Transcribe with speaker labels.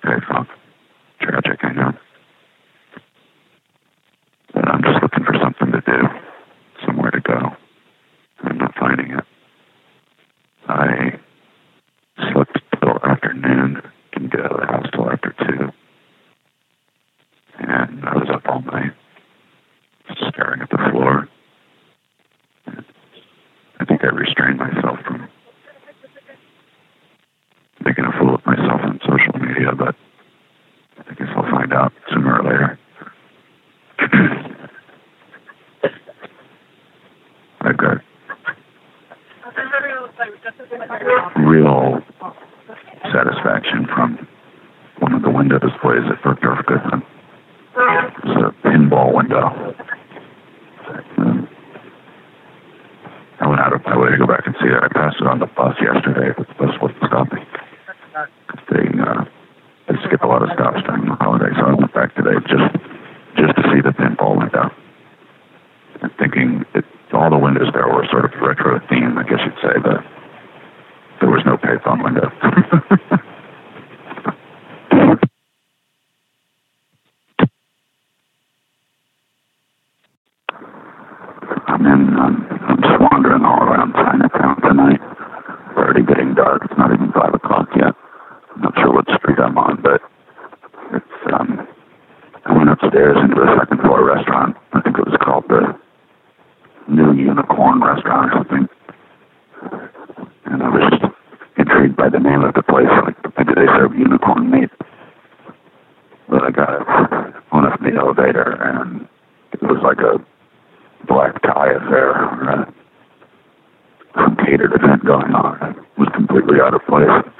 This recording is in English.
Speaker 1: payphone. Tragic, I know. But I'm just looking for something to do, somewhere to go. I'm not finding it. I slept till afternoon, didn't get out of the house till after 2. And I was up all night, staring at the floor. I think I restrained myself from making a fool of myself on social media, but I guess I'll find out sooner or later. I've got real satisfaction from one of the window displays at Bergdorf Goodman. It's a pinball window. I went out of my way to go back and see it. I passed it on the bus yesterday, but the bus wasn't stopping. They skip a lot of stops during the holiday, so I went back today just to see the pinball window. I'm thinking all the windows there were sort of retro themed, I guess you'd say, but there was no payphone window. I'm just wandering all around Chinatown tonight. It's already getting dark. It's not even 5 o'clock yet. I'm not sure what street I'm on, but it's, I went upstairs into the second floor restaurant. I think it was called the New Unicorn Restaurant or something. And I was just intrigued by the name of the place. Like, do they serve unicorn meat? But I went up in the elevator, and it was like a black tie affair, or some catered event going on. It was completely out of place.